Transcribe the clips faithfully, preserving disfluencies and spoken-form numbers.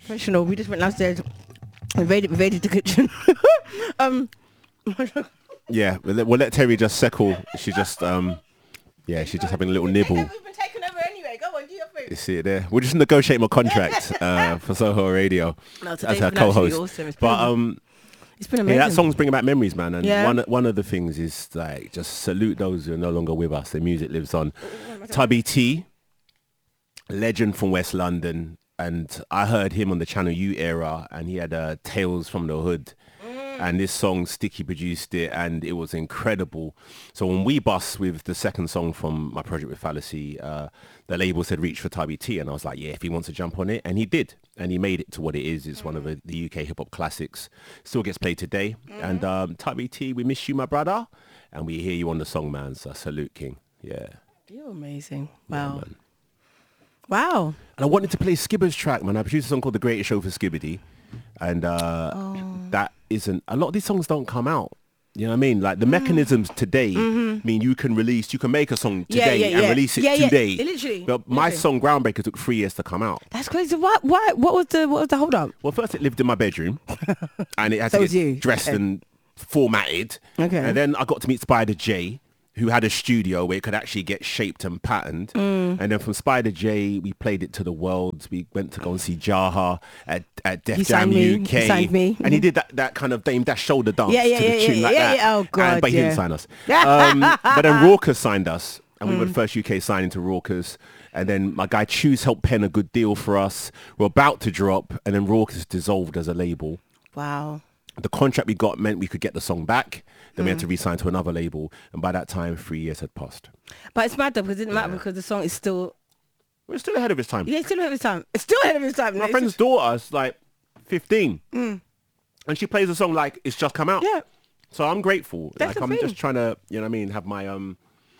Professional. We just went downstairs and raided, raided the kitchen. um, Yeah, we'll let, we'll let Terry just settle. She just, um, yeah, she's just having a little nibble. We've been taken over anyway. Go on, do your thing. You see it there. We're just negotiating my contract uh, for Soho Radio No, as today's her been actually co-host. awesome. It's been, But um, it's been amazing. yeah, that song's bringing back memories, man. And Yeah. one one of the things is like just salute those who are no longer with us. Their music lives on. Tubby T, legend from West London, and I heard him on the Channel U era, and he had uh, Tales from the Hood. And this song, Sticky produced it, and it was incredible. So when we bust with the second song from my project with Fallacy, uh, the label said reach for Tubby T, and I was like, yeah, if he wants to jump on it, and he did, and he made it to what it is. It's one of the, the U K hip hop classics, still gets played today. Mm-hmm. And um, Tubby T, we miss you, my brother, and we hear you on the song, man. So salute, King. Yeah, You're amazing. yeah, Wow. man. Wow. And I wanted to play Skibber's track, man. I produced a song called The Greatest Show for Skibbity. And uh, Oh. that isn't, a lot of these songs don't come out. You know what I mean? Like the mechanisms today mean you can release, you can make a song Mm-hmm. Yeah, today yeah, and yeah. release it Yeah, yeah. today. Literally, But my literally. song Groundbreaker took three years to come out. That's crazy. Why? Why? What was the what was the hold up? Well, first it lived in my bedroom and it had So to was get you. dressed Okay. and formatted. Okay. And then I got to meet Spider J, who had a studio where it could actually get shaped and patterned. Mm. And then from Spider J, we played it to the world. We went to go and see Jaha at, at Def He Jam signed me. U K. He signed me. And he did that, that kind of Dame Dash shoulder dance Yeah, yeah, to the yeah, tune yeah, like yeah, that. yeah. Oh, And- God, but he didn't yeah. sign us. Um, but then Raucus signed us. And we were Mm. the first U K signing to Raucus. And then my guy Choose helped pen a good deal for us. We're about to drop. And then Raucus dissolved as a label. Wow. The contract we got meant we could get the song back. Then we had Mm. to re-sign to another label. And by that time, three years had passed. But it's mad though because it didn't matter because the song is still We're still ahead of its time. yeah, it's still ahead of its time. It's still ahead of its time. My It's friend's just- daughter's like fifteen. And she plays a song like it's just come out. Yeah. So I'm grateful. That's like the I'm thing. just trying to, you know what I mean, have my um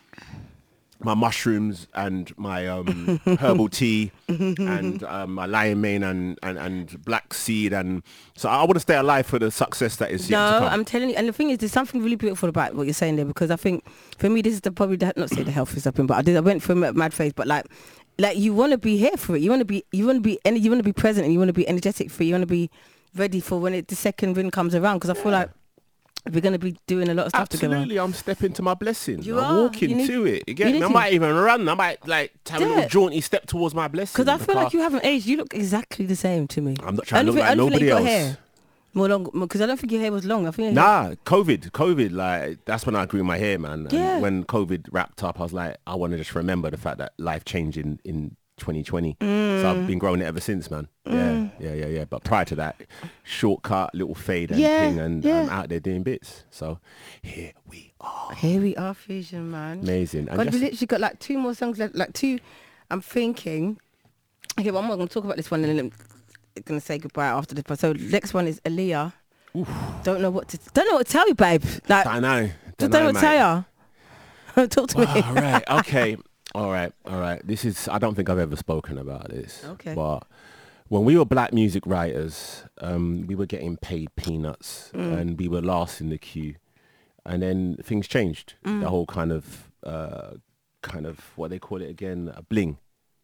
my mushrooms and my um herbal tea and um, my lion mane and, and, and black seed, and so I want to stay alive for the success that is yet to No, come. I'm telling you, and the thing is, there's something really beautiful about what you're saying there because I think for me, this is the probably the, not say the healthiest I've been, but I did I went through a mad phase, but like, like you want to be here for it. You want to be, you want to be, and you want to be present, and you want to be energetic for it. You want to be ready for when it, the second wind comes around. Because I feel like we're going to be doing a lot of stuff together. Absolutely, I'm stepping to my blessings. You I'm are. walking You need- to it. You get you me? need I to. might even run. I might like have a Yeah. little jaunty step towards my blessing. Because I feel like you haven't aged. You look exactly the same to me. I'm not trying to Only look thing- like only thing nobody you got else. hair. More long, because I don't think your hair was long. I think your hair- Nah, COVID, COVID, like that's when I grew my hair, man. And Yeah. when COVID wrapped up, I was like, I want to just remember the fact that life changed in, in twenty twenty. So I've been growing it ever since, man. Yeah, yeah, yeah, yeah. But prior to that, shortcut, little fade and Yeah, thing, and yeah. I'm out there doing bits. So here we are. Here we are, Fusion, man. Amazing. And God, we just- literally got like two more songs left. Like two, I'm thinking. Okay, one more. I'm gonna talk about this one and then I'm gonna say goodbye after this. But so next one is Aaliyah. Don't know what to. Don't know what to tell you, babe. Like, I know. just don't know what to mate. tell you. Talk to me. All right. Okay. All right. All right. This is, I don't think I've ever spoken about this. Okay. But when we were black music writers, um, we were getting paid peanuts Mm. and we were last in the queue. And then things changed. Mm. The whole kind of, uh, kind of what they call it again, a bling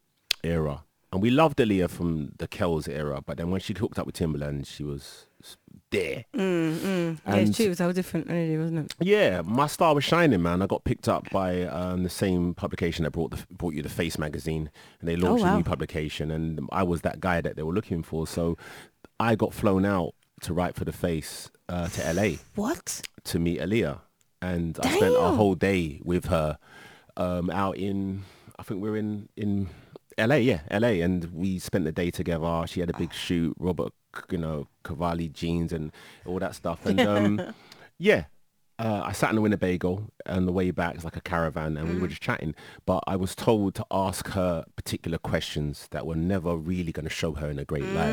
era. And we loved Aaliyah from the Kells era. But then when she hooked up with Timberland, she was s- there. Mm, mm. Yeah, And- it's true. It was so different, really, wasn't it? Yeah, my star was shining, man. I got picked up by um, the same publication that brought the, brought you the Face magazine, and they launched wow. a new publication, and I was that guy that they were looking for. So I got flown out to write for the Face uh, to L A What? to meet Aaliyah, and I spent a Damn. whole day with her um, out in, I think we we're in in L A, yeah, L A, and we spent the day together. She had a big shoot, Robert, you know, Cavalli jeans and all that stuff, and um, yeah. Uh, I sat in the Winnebago on the way back. It's like a caravan, and we were just chatting. But I was told to ask her particular questions that were never really going to show her in a great light,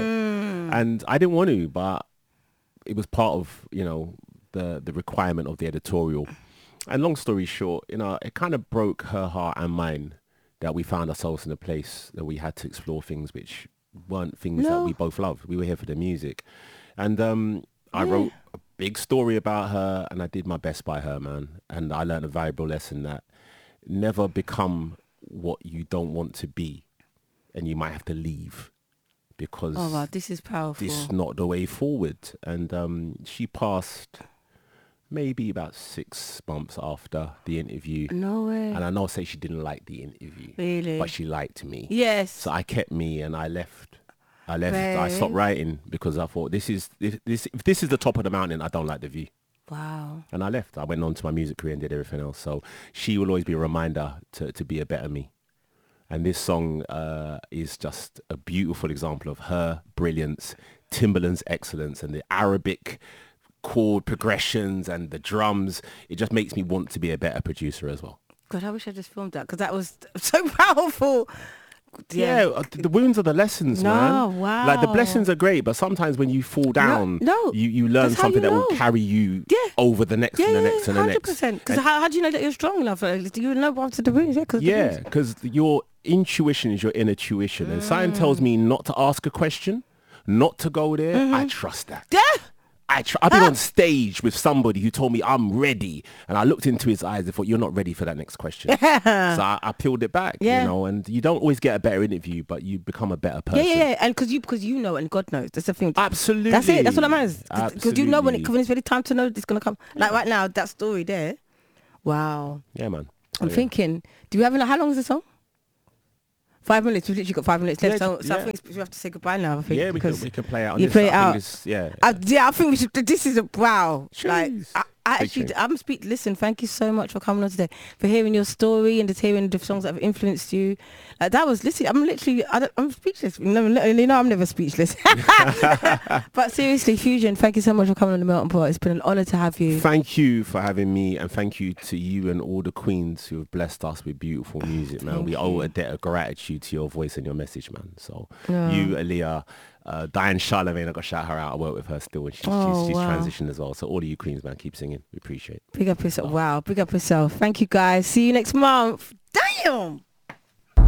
and I didn't want to, but it was part of, you know, the the requirement of the editorial. And long story short, you know, it kind of broke her heart and mine that we found ourselves in a place that we had to explore things which weren't things that No. we both loved. We were here for the music, and um, I wrote a big story about her, and I did my best by her, man. And I learned a valuable lesson that never become what you don't want to be, and you might have to leave because Oh wow, this is powerful. this is not the way forward. And um, she passed maybe about six months after the interview. No way. And I know say she didn't like the interview, Really? but she liked me. Yes. So I kept me and I left. I left. I stopped Right. writing because I thought this is this, this if this is the top of the mountain, I don't like the view. Wow. And I left. I went on to my music career and did everything else. So she will always be a reminder to, to be a better me. And this song uh, is just a beautiful example of her brilliance, Timbaland's excellence, and the Arabic chord progressions and the drums. It just makes me want to be a better producer as well. God, I wish I just filmed that because that was so powerful. Yeah, uh, the wounds are the lessons, No, man. wow. Like the blessings are great, but sometimes when you fall down, no, you, you learn that's how something you that will know. carry you Yeah. over the next Yeah, and the yeah, next and the hundred next. percent. Because And- how, how do you know that you're strong enough? Like, do you know after the wounds? Yeah, 'cause the Yeah, wounds. because your intuition is your inner tuition. And something Mm. tells me not to ask a question, not to go there. I trust that. Yeah. I tr- I've been Ah. on stage with somebody who told me I'm ready. And I looked into his eyes and thought, you're not ready for that next question. so I, I peeled it back, Yeah. you know, and you don't always get a better interview, but you become a better Yeah, person. yeah, yeah. And because you, because you know, and God knows, that's the thing. Absolutely. That's it. That's what that matters. Because you know when, it, Absolutely. when it's really time to know it's gonna come. Like right now, that story there. Wow. Yeah, man. I'm Oh, yeah. thinking. Do we have enough? How long is the song? Five minutes. We've literally got five minutes left. Yeah, so, so I yeah. think we have to say goodbye now. I think. Yeah, we can, because we can play it out. On you this. play it I think out. it's- yeah. I, yeah, I think we should. This is a wow. Like Jeez. I, I Big actually, thing. I'm speak. Listen, thank you so much for coming on today, for hearing your story and just hearing the songs that have influenced you. Like that was literally. I'm literally. I don't, I'm speechless. You know, you know, I'm never speechless. But seriously, Fusion, thank you so much for coming on the Melting Pot. It's been an honor to have you. Thank you for having me, and thank you to you and all the queens who have blessed us with beautiful music, man. Thank we you. owe a debt of gratitude to your voice and your message, man. So Yeah. you, Aaliyah, uh, Diane Charlemagne, I got to shout her out. I work with her still, and she's, Oh, she's, she's wow. transitioned as well. So all of you queens, man, keep singing. We appreciate it. Big up yourself. Wow. Big up yourself. Thank you guys. See you next month. Damn.